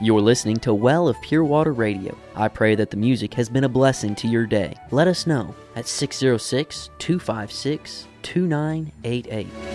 You're listening to Well of Pure Water Radio. I pray that the music has been a blessing to your day. Let us know at 606-256-2988.